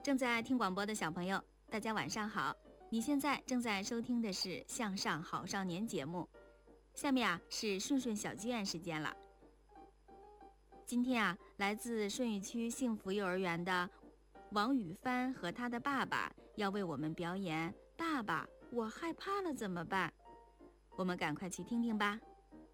正在听广播的小朋友，大家晚上好！你现在正在收听的是《向上好少年》节目，下面是顺顺小剧院时间了。今天来自顺义区幸福幼儿园的王宇帆和他的爸爸要为我们表演《爸爸，我害怕了怎么办》，我们赶快去听听吧。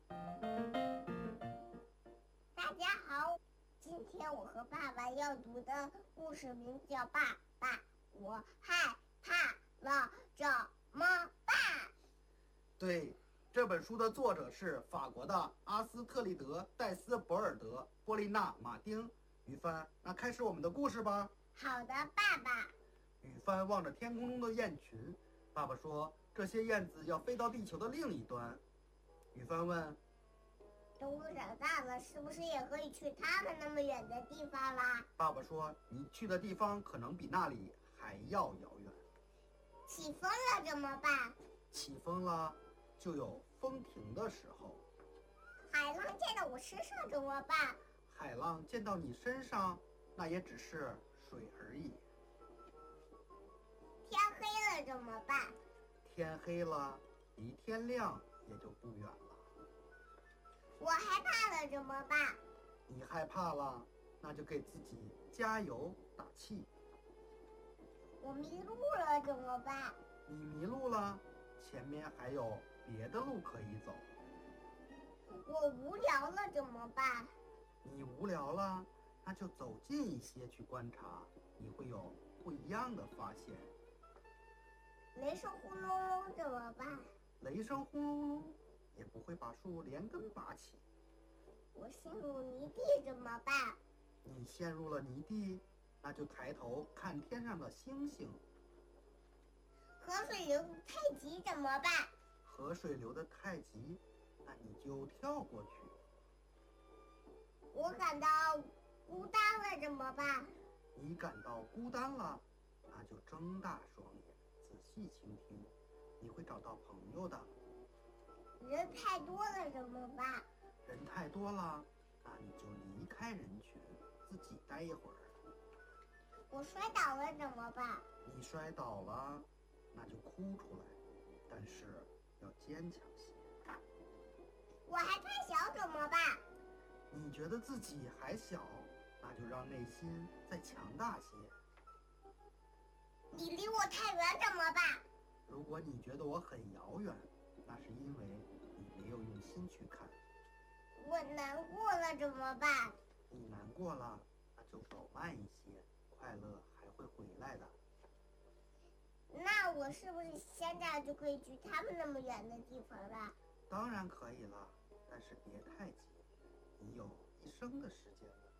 大家好，今天我和爸爸要读的故事名叫《爸爸，我害怕了怎么办》。 对，这本书的作者是法国的阿斯特利德·戴斯·博尔德、波丽娜·马丁。宇帆，那开始我们的故事吧。 好的，爸爸。 宇帆望着天空中的雁群，爸爸说：“这些燕子要飞到地球的另一端。”宇帆问：“ 等我长大了，是不是也可以去他们那么远的地方啦？” 爸爸说：“你去的地方可能比那里还要遥远。” 起风了怎么办？ 起风了，就有风停的时候。 海浪溅到我身上怎么办？ 海浪溅到你身上，那也只是水而已。 天黑了怎么办？ 天黑了，离天亮也就不远了。 我害怕了怎么办？ 你害怕了，那就给自己加油打气。 我迷路了怎么办？ 你迷路了，前面还有别的路可以走。 我无聊了怎么办？ 你无聊了，那就走近一些去观察，你会有不一样的发现。 雷声轰隆隆怎么办？ 雷声轰隆隆也不会把树连根拔起。 我陷入泥地怎么办？ 你陷入了泥地，那就抬头看天上的星星。 河水流得太急怎么办？ 河水流得太急，那你就跳过去。 我感到孤单了怎么办？ 你感到孤单了，那就睁大双眼，仔细倾听，你会找到朋友的。 人太多了怎么办？ 人太多了，那你就离开人群，自己待一会儿。 我摔倒了怎么办？ 你摔倒了，那就哭出来，但是要坚强些。 我还太小怎么办？ 你觉得自己还小，那就让内心再强大些。 你离我太远怎么办？ 如果你觉得我很遥远，那是因为你没有用心去看。 我难过了怎么办？ 你难过了，那就走慢一些，快乐还会回来的。 那我是不是现在就可以去他们那么远的地方了？ 当然可以了，但是别太急，你有一生的时间呢。